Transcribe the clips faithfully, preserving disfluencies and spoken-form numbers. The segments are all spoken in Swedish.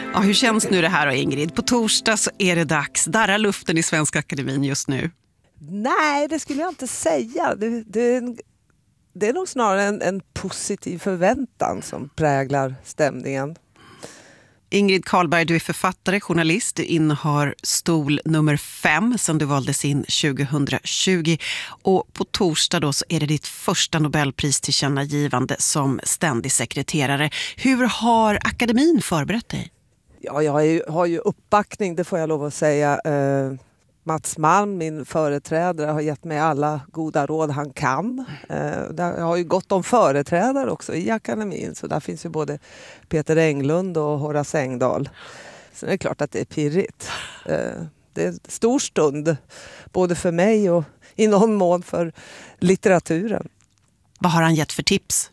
Ja, hur känns nu det här då, Ingrid? På torsdag så är det dags. Darrar luften i Svenska Akademin just nu? Nej, det skulle jag inte säga. Det, det, det är nog snarare en, en positiv förväntan som präglar stämningen. Ingrid Carlberg, du är författare, journalist. Du innehar stol nummer fem som du valdes in tjugohundratjugo. Och på torsdag då så är det ditt första Nobelpristillkännagivande som ständig sekreterare. Hur har akademin förberett dig? Ja, jag har ju, har ju uppbackning, det får jag lov att säga. Eh, Mats Malm, min företrädare, har gett mig alla goda råd han kan. Eh, jag har ju gått om företrädare också i akademin, så där finns ju både Peter Englund och Horace Engdahl. Så det är klart att det är pirrigt. Eh, det är en stor stund, både för mig och i någon mån för litteraturen. Vad har han gett för tips?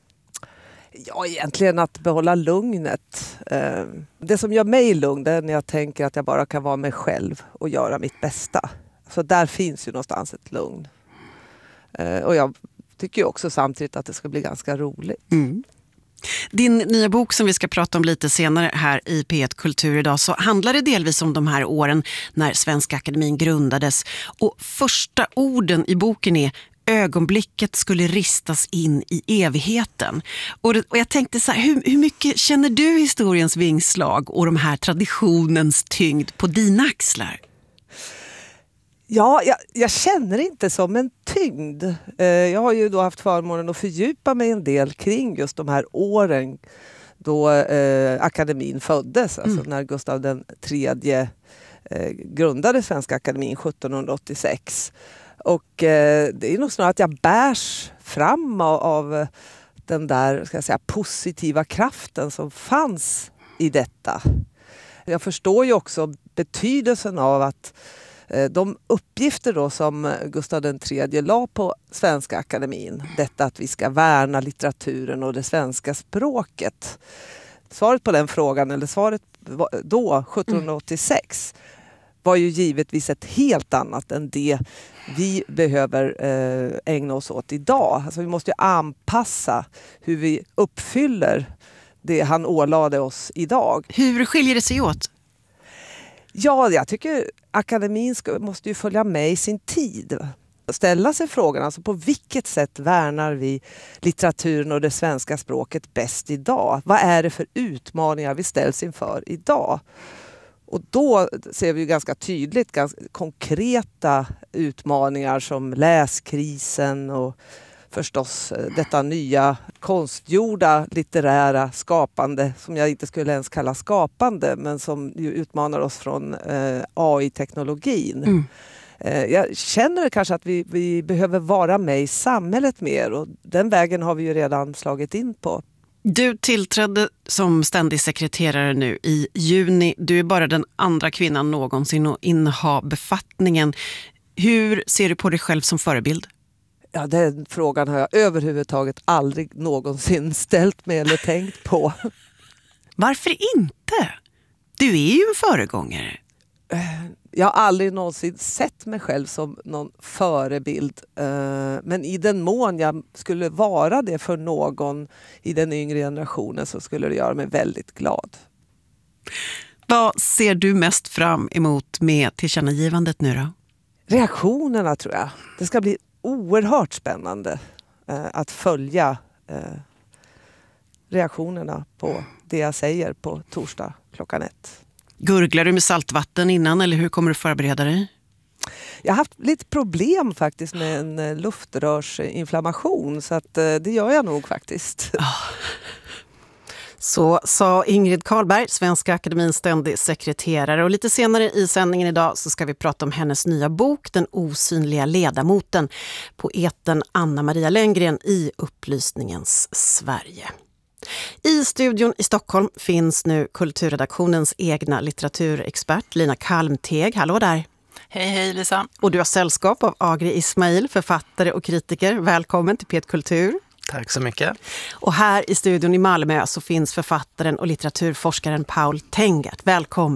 Ja, egentligen att behålla lugnet. Det som gör mig lugn är när jag tänker att jag bara kan vara mig själv och göra mitt bästa. Så där finns ju någonstans ett lugn. Och jag tycker också samtidigt att det ska bli ganska roligt. Mm. Din nya bok som vi ska prata om lite senare här i P ett Kultur idag, så handlar det delvis om de här åren när Svenska Akademin grundades. Och första orden i boken är: ögonblicket skulle ristas in i evigheten. Och, det, och jag tänkte så här, hur, hur mycket känner du historiens vingslag och de här traditionens tyngd på dina axlar? Ja, jag, jag känner inte som en tyngd. Eh, jag har ju då haft förmånen att fördjupa mig en del kring just de här åren då eh, akademin föddes. Alltså mm. när Gustav den tredje eh, grundade Svenska Akademin sjuttonhundraåttiosex. Och eh, det är nog snarare att jag bärs fram av, av den där, ska jag säga, positiva kraften som fanns i detta. Jag förstår ju också betydelsen av att eh, de uppgifter då som Gustav den tredje la på Svenska Akademin, detta att vi ska värna litteraturen och det svenska språket. Svaret på den frågan, eller svaret då, sjuttonhundraåttiosex, mm. var ju givetvis ett helt annat än det vi behöver eh, ägna oss åt idag. Alltså vi måste ju anpassa hur vi uppfyller det han ålade oss idag. Hur skiljer det sig åt? Ja, jag tycker akademin ska, måste ju följa med i sin tid. Ställa sig frågan, alltså på vilket sätt värnar vi litteraturen och det svenska språket bäst idag? Vad är det för utmaningar vi ställs inför idag? Och då ser vi ju ganska tydligt ganska konkreta utmaningar som läskrisen och förstås detta nya konstgjorda litterära skapande som jag inte skulle ens kalla skapande, men som ju utmanar oss från eh, A I-teknologin. Mm. Eh, jag känner kanske att vi, vi behöver vara med i samhället mer, och den vägen har vi ju redan slagit in på. Du tillträdde som ständig sekreterare nu i juni. Du är bara den andra kvinnan någonsin att inneha befattningen. Hur ser du på dig själv som förebild? Ja, den frågan har jag överhuvudtaget aldrig någonsin ställt mig eller tänkt på. Varför inte? Du är ju en föregångare. Jag har aldrig någonsin sett mig själv som någon förebild. Men i den mån jag skulle vara det för någon i den yngre generationen så skulle det göra mig väldigt glad. Vad ser du mest fram emot med tillkännagivandet nu då? Reaktionerna, tror jag. Det ska bli oerhört spännande att följa reaktionerna på det jag säger på torsdag klockan ett. Gurglar du med saltvatten innan, eller hur kommer du förbereda dig? Jag har haft lite problem faktiskt med en luftrörsinflammation, så att det gör jag nog faktiskt. Oh. Så sa Ingrid Carlberg, Svenska Akademins ständig sekreterare. Och lite senare i sändningen idag så ska vi prata om hennes nya bok, Den osynliga ledamoten, poeten Anna-Maria Lenngren i upplysningens Sverige. I studion i Stockholm finns nu kulturredaktionens egna litteraturexpert Lina Kalmteg. Hallå där! Hej, hej Lisa! Och du har sällskap av Agri Ismail, författare och kritiker. Välkommen till P ett Kultur. Tack så mycket. Och här i studion i Malmö så finns författaren och litteraturforskaren Paul Tengert. Välkommen!